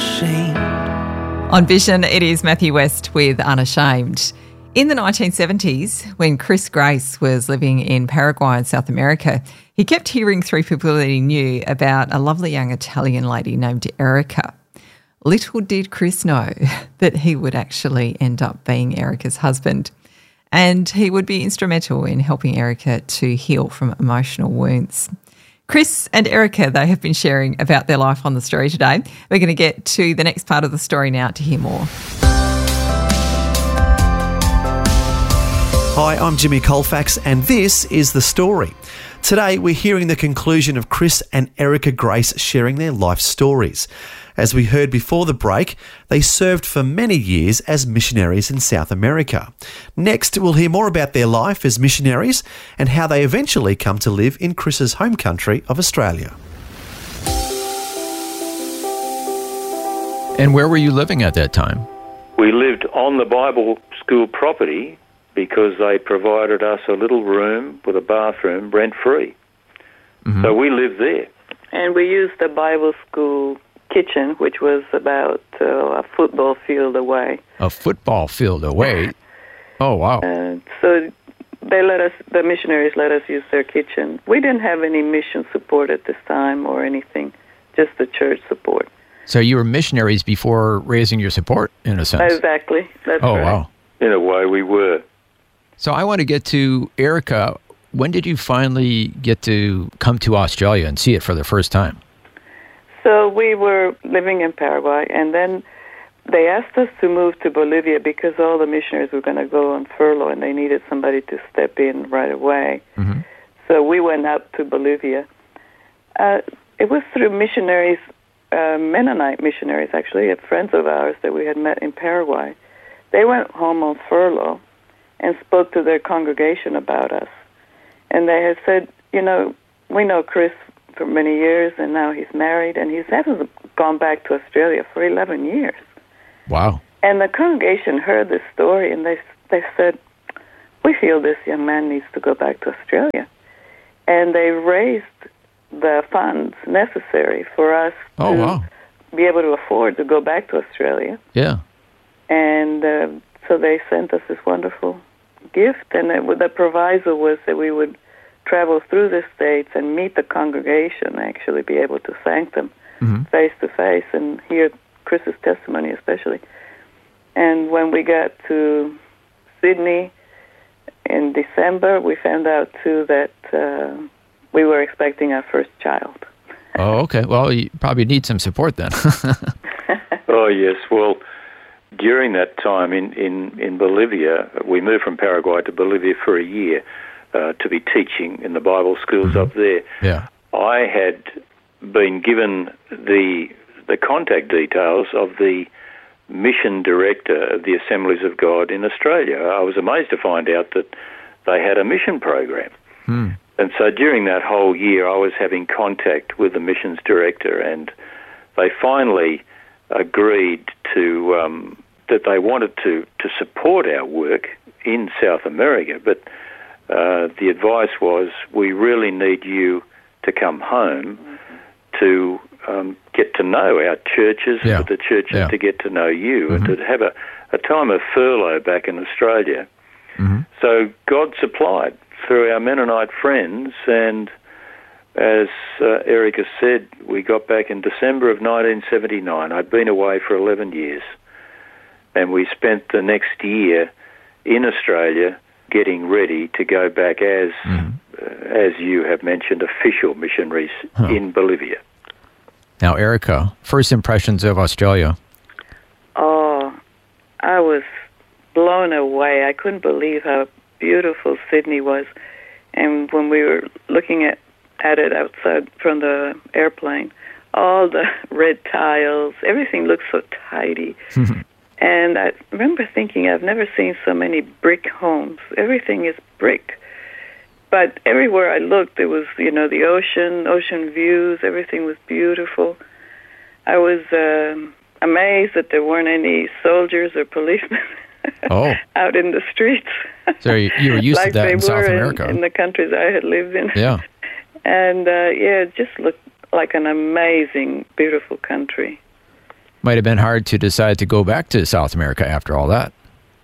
unashamed. On Vision, it is Matthew West with Unashamed. In the 1970s, when Chris Grace was living in Paraguay in South America, he kept hearing through people that he knew about a lovely young Italian lady named Erica. Little did Chris know that he would actually end up being Erica's husband, and he would be instrumental in helping Erica to heal from emotional wounds. Chris and Erica, they have been sharing about their life on The Story today. We're going to get to the next part of the story now to hear more. Hi, I'm Jimmy Colfax, and this is The Story. Today, we're hearing the conclusion of Chris and Erica Grace sharing their life stories. As we heard before the break, they served for many years as missionaries in South America. Next, we'll hear more about their life as missionaries and how they eventually come to live in Chris's home country of Australia. And where were you living at that time? We lived on the Bible school property because they provided us a little room with a bathroom rent-free. Mm-hmm. So we lived there. And we used the Bible school kitchen, which was about a football field away. A football field away? Oh, wow. So the missionaries let us use their kitchen. We didn't have any mission support at this time or anything, just the church support. So you were missionaries before raising your support, in a sense? Exactly. That's right. Oh, wow. In a way, we were. So I want to get to Erica. When did you finally get to come to Australia and see it for the first time? So we were living in Paraguay, and then they asked us to move to Bolivia because all the missionaries were going to go on furlough, and they needed somebody to step in right away. Mm-hmm. So we went up to Bolivia. It was through missionaries, Mennonite missionaries, actually, friends of ours that we had met in Paraguay. They went home on furlough and spoke to their congregation about us. And they had said, we know Chris for many years, and now he's married, and he hasn't gone back to Australia for 11 years. Wow. And the congregation heard this story, and they said, we feel this young man needs to go back to Australia. And they raised the funds necessary for us to be able to afford to go back to Australia. Yeah. And so they sent us this wonderful gift, and the proviso was that we would travel through the States and meet the congregation, actually be able to thank them face to face and hear Chris's testimony especially. And when we got to Sydney in December, we found out too that we were expecting our first child. Oh, okay. Well, you probably need some support then. Oh, yes. Well, during that time in Bolivia, we moved from Paraguay to Bolivia for a year. To be teaching in the Bible schools up there. Yeah. I had been given the contact details of the mission director of the Assemblies of God in Australia. I was amazed to find out that they had a mission program. And so during that whole year, I was having contact with the missions director, and they finally agreed to that they wanted to support our work in South America, but the advice was, we really need you to come home to get to know our churches, but the churches to get to know you, and to have a time of furlough back in Australia. So God supplied through our Mennonite friends, and as Erica said, we got back in December of 1979. I'd been away for 11 years, and we spent the next year in Australia getting ready to go back as you have mentioned, official missionaries in Bolivia. Now, Erica, first impressions of Australia. Oh, I was blown away. I couldn't believe how beautiful Sydney was. And when we were looking at it outside from the airplane, all the red tiles, everything looked so tidy. And I remember thinking, I've never seen so many brick homes. Everything is brick. But everywhere I looked, there was, the ocean views, everything was beautiful. I was amazed that there weren't any soldiers or policemen out in the streets. So you were used to that in South America. In the countries I had lived in. Yeah. And, it just looked like an amazing, beautiful country. Might have been hard to decide to go back to South America after all that.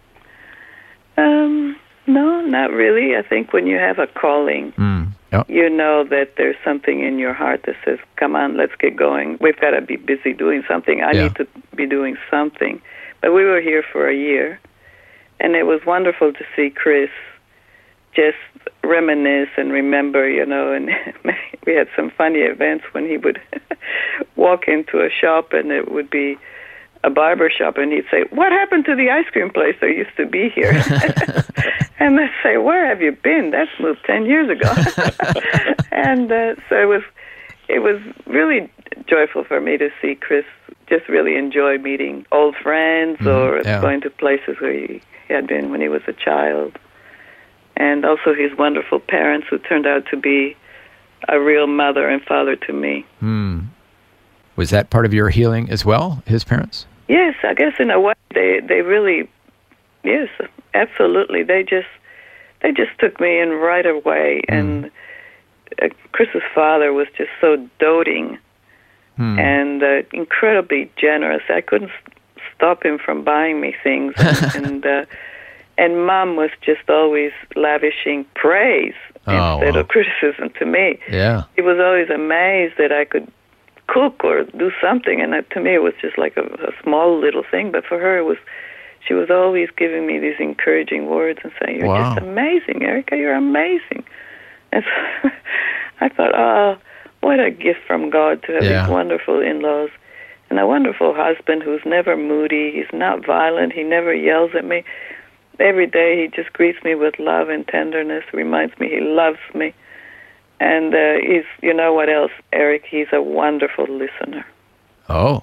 No, not really. I think when you have a calling, Yep. you know that there's something in your heart that says, come on, let's get going. We've got to be busy doing something. I need to be doing something. But we were here for a year, and it was wonderful to see Chris just reminisce and remember, you know, and we had some funny events when he would walk into a shop and it would be a barber shop, and he'd say, what happened to the ice cream place that used to be here? And I'd say, where have you been? That's moved 10 years ago. And so it was really joyful for me to see Chris just really enjoy meeting old friends or going to places where he had been when he was a child. And also his wonderful parents, who turned out to be a real mother and father to me. Was that part of your healing as well, his parents? Yes, I guess in a way they really, yes, absolutely. They just took me in right away. And Chris's father was just so doting and incredibly generous. I couldn't stop him from buying me things. And Mom was just always lavishing praise instead of criticism to me. Yeah. He was always amazed that I could cook or do something, and to me it was just like a small little thing, but for her she was always giving me these encouraging words and saying, you're just amazing, Erica, you're amazing. And so I thought, oh, what a gift from God to have these wonderful in-laws and a wonderful husband who's never moody, he's not violent, he never yells at me. Every day he just greets me with love and tenderness, reminds me he loves me. And he's, you know what else, Eric? He's a wonderful listener. Oh.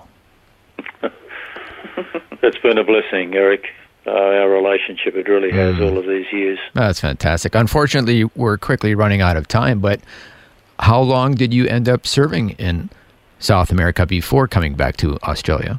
That's been a blessing, Eric. Our relationship, it really has all of these years. That's fantastic. Unfortunately, we're quickly running out of time, but how long did you end up serving in South America before coming back to Australia?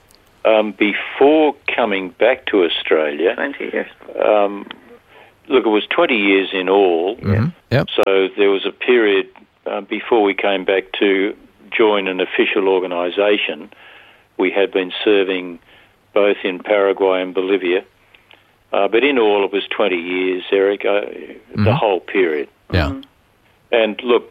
Before coming back to Australia... 20 years. Look, it was 20 years in all. Yep. So there was a period before we came back to join an official organisation. We had been serving both in Paraguay and Bolivia. But in all, it was 20 years, Eric, the whole period. Yeah. And look,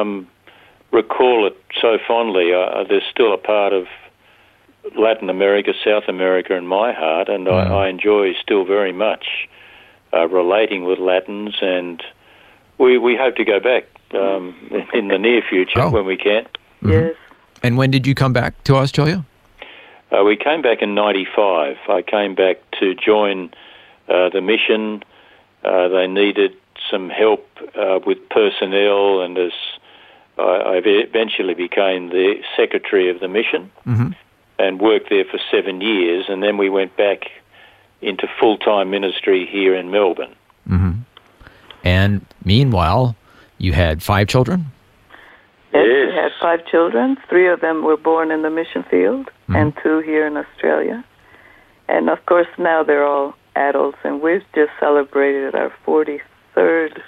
recall it so fondly. There's still a part of Latin America, South America in my heart, and I enjoy still very much relating with Latins, and we hope to go back in the near future when we can. Yes. And when did you come back to Australia? We came back in 95. I came back to join the mission. They needed some help with personnel, and as I eventually became the secretary of the mission and worked there for 7 years, and then we went back into full-time ministry here in Melbourne. And meanwhile, you had 5 children? Yes, we had 5 children. 3 of them were born in the mission field and 2 here in Australia. And of course now they're all adults, and we've just celebrated our 43rd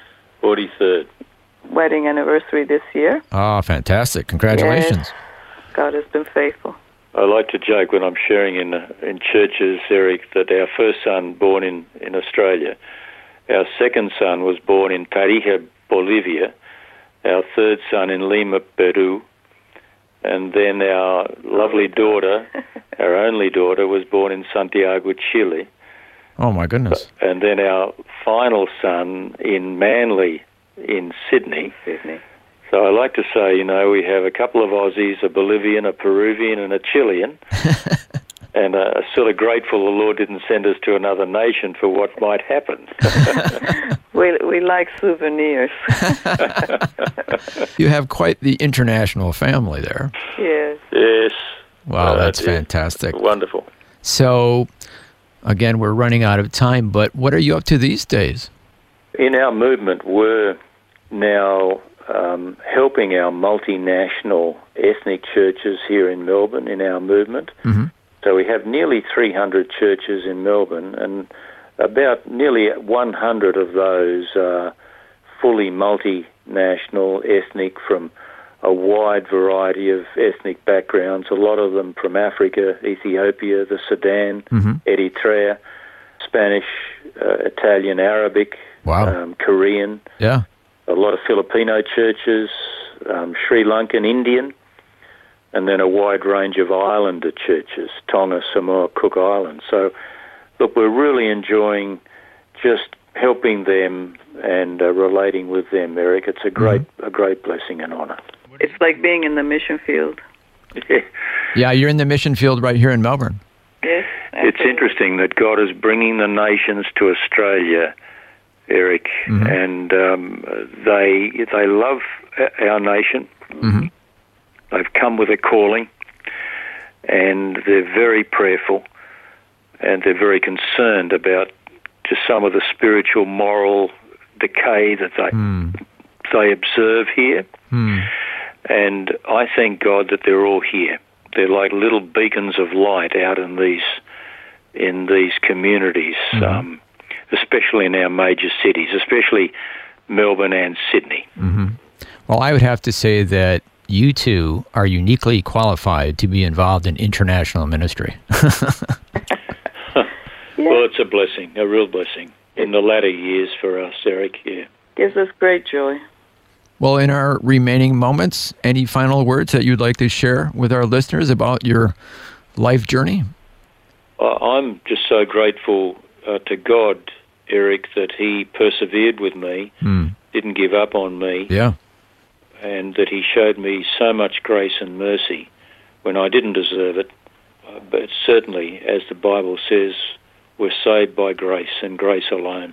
wedding anniversary this year. Oh, fantastic. Congratulations. Yes. God has been faithful. I like to joke when I'm sharing in churches, Eric, that our first son born in Australia, our second son was born in Tarija, Bolivia, our third son in Lima, Peru, and then our lovely daughter, our only daughter, was born in Santiago, Chile. Oh, my goodness. And then our final son in Manly in Sydney. So I like to say, you know, we have a couple of Aussies, a Bolivian, a Peruvian, and a Chilean. And sort of grateful the Lord didn't send us to another nation for what might happen. We like souvenirs. You have quite the international family there. Yes. Yes. Wow, that's fantastic. Wonderful. So, again, we're running out of time, but what are you up to these days? In our movement, we're now helping our multinational ethnic churches here in Melbourne in our movement. So we have nearly 300 churches in Melbourne, and about nearly 100 of those are fully multinational, ethnic, from a wide variety of ethnic backgrounds, a lot of them from Africa, Ethiopia, the Sudan, Eritrea, Spanish, Italian, Arabic, Korean. Yeah. A lot of Filipino churches, Sri Lankan, Indian, and then a wide range of islander churches, Tonga, Samoa, Cook Islands. So, look, we're really enjoying just helping them and relating with them, Eric. It's a great blessing and honour. It's like being in the mission field. Yeah, you're in the mission field right here in Melbourne. Yes, absolutely. It's interesting that God is bringing the nations to Australia, Eric, and they love our nation. They've come with a calling, and they're very prayerful, and they're very concerned about just some of the spiritual, moral decay that they observe here. And I thank God that they're all here. They're like little beacons of light out in these communities, especially in our major cities, especially Melbourne and Sydney. Well, I would have to say that you two are uniquely qualified to be involved in international ministry. Well, it's a blessing, a real blessing in the latter years for us, Eric. Yeah, gives us great joy. Well, in our remaining moments, any final words that you'd like to share with our listeners about your life journey? I'm just so grateful to God, Eric, that He persevered with me, didn't give up on me, and that He showed me so much grace and mercy when I didn't deserve it. But certainly, as the Bible says, we're saved by grace and grace alone.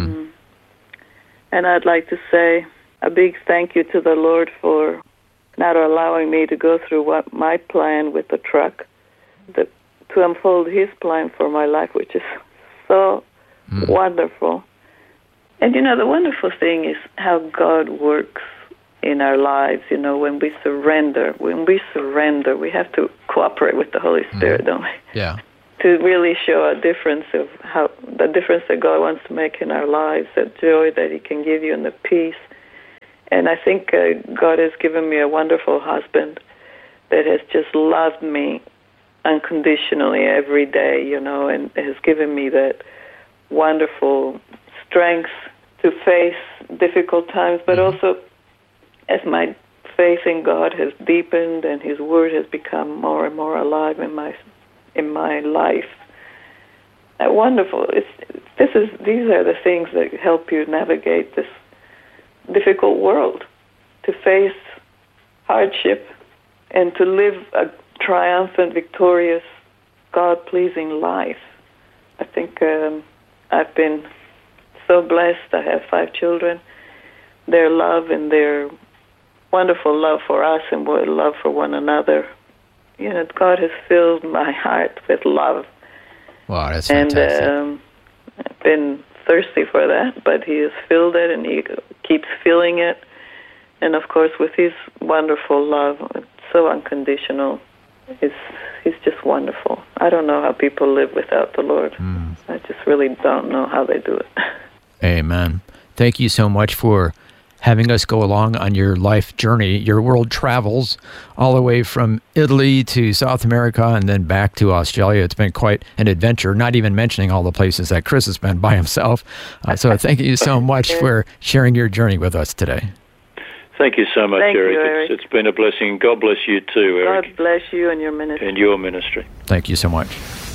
And I'd like to say a big thank you to the Lord for not allowing me to go through what my plan with the truck, to unfold His plan for my life, which is so wonderful. And, the wonderful thing is how God works in our lives, when we surrender. When we surrender, we have to cooperate with the Holy Spirit, don't we? Yeah. To really show a difference of the difference that God wants to make in our lives, that joy that He can give you and the peace. And I think God has given me a wonderful husband that has just loved me unconditionally every day, and has given me that wonderful strength to face difficult times, but also as my faith in God has deepened and His Word has become more and more alive in my life. Wonderful. These are the things that help you navigate this difficult world, to face hardship and to live a triumphant, victorious, God-pleasing life. I think I've been so blessed. I have 5 children. Their love and their wonderful love for us and love for one another, God has filled my heart with love. Wow, that's fantastic. And I've been thirsty for that, but He has filled it, and He keeps filling it. And of course, with His wonderful love, it's so unconditional. He's just wonderful. I don't know how people live without the Lord. I just really don't know how they do it. Amen. Thank you so much for having us go along on your life journey, your world travels, all the way from Italy to South America and then back to Australia. It's been quite an adventure, not even mentioning all the places that Chris has been by himself. So thank you so much for sharing your journey with us today. Thank you so much, Thank Eric. you, Eric. It's been a blessing. God bless you too, Eric. God bless you and your ministry. And your ministry. Thank you so much.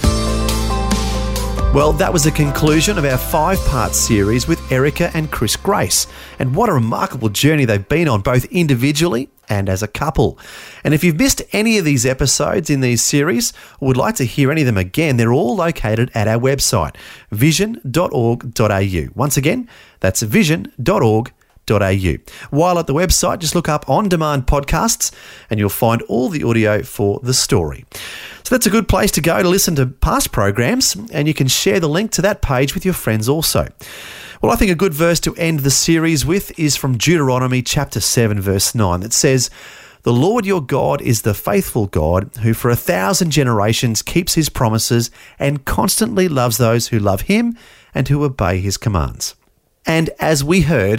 Well, that was the conclusion of our 5-part series with Erica and Chris Grace. And what a remarkable journey they've been on, both individually and as a couple. And if you've missed any of these episodes in these series or would like to hear any of them again, they're all located at our website, vision.org.au. Once again, that's vision.org.au. While at the website, just look up On Demand Podcasts and you'll find all the audio for the story. So that's a good place to go to listen to past programs, and you can share the link to that page with your friends also. Well, I think a good verse to end the series with is from Deuteronomy chapter 7, verse 9, that says, "The Lord your God is the faithful God who for 1,000 generations keeps His promises and constantly loves those who love Him and who obey His commands." And as we heard,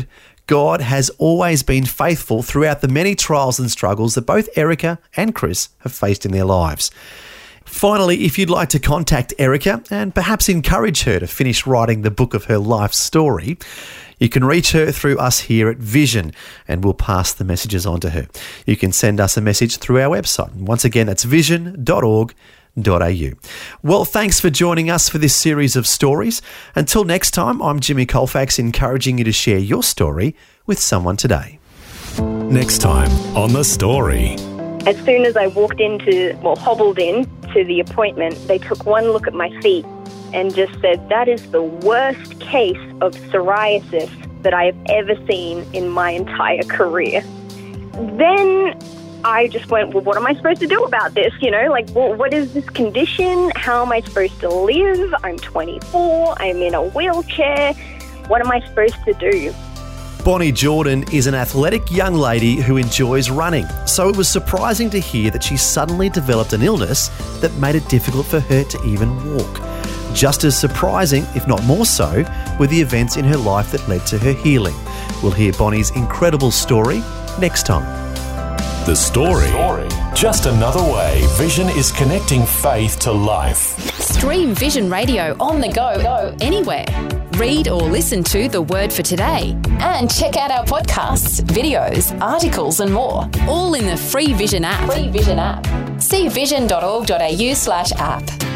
God has always been faithful throughout the many trials and struggles that both Erica and Chris have faced in their lives. Finally, if you'd like to contact Erica and perhaps encourage her to finish writing the book of her life story, you can reach her through us here at Vision, and we'll pass the messages on to her. You can send us a message through our website. Once again, that's vision.org.au. Well, thanks for joining us for this series of stories. Until next time, I'm Jimmy Colfax, encouraging you to share your story with someone today. Next time on The Story. As soon as I hobbled in to the appointment, they took one look at my feet and just said, that is the worst case of psoriasis that I have ever seen in my entire career. Then I just went, well, what am I supposed to do about this? What is this condition? How am I supposed to live? I'm 24. I'm in a wheelchair. What am I supposed to do? Bonnie Jordan is an athletic young lady who enjoys running, so it was surprising to hear that she suddenly developed an illness that made it difficult for her to even walk. Just as surprising, if not more so, were the events in her life that led to her healing. We'll hear Bonnie's incredible story next time. The Story. Just another way Vision is connecting faith to life. Stream Vision Radio on the go, anywhere. Read or listen to The Word for Today. And check out our podcasts, videos, articles and more. All in the free Vision app. See vision.org.au/app.